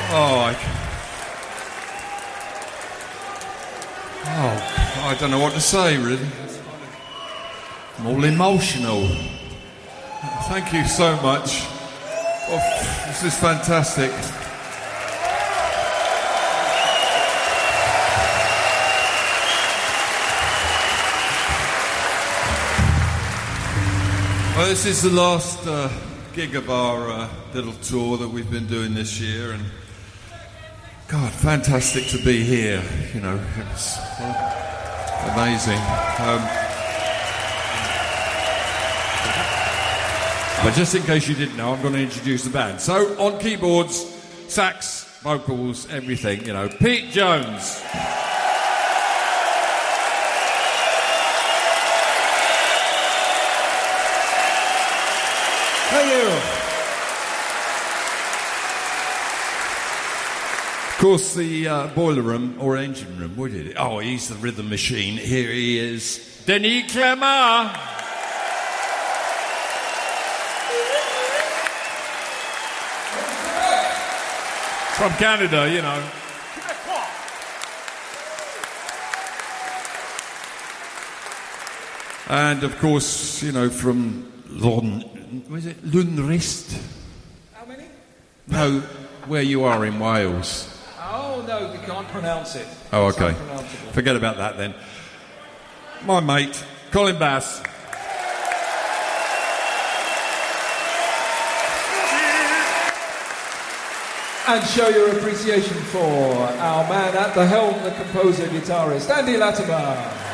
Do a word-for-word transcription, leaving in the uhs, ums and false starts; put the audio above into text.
Oh, I... oh, I don't know what to say, really. I'm all emotional. Thank you so much. Oh, this is fantastic. Well, this is the last uh, gig of our uh, little tour that we've been doing this year, and God, fantastic to be here. You know, it's uh, amazing. Um, but just in case you didn't know, I'm going to introduce the band. So, on keyboards, sax, vocals, everything. You know, Pete Jones. Thank you. Of course, the uh, boiler room or engine room, what did it? Oh, he's the rhythm machine. Here he is, Denis Clément. From Canada, you know. And of course, you know, from Lon, was it Llanrist? How many? No, where you are in Wales. Oh, no, we can't pronounce it. Oh, okay. It's unpronounceable. Forget about that then. My mate, Colin Bass. And show your appreciation for our man at the helm, the composer, guitarist, Andy Latimer.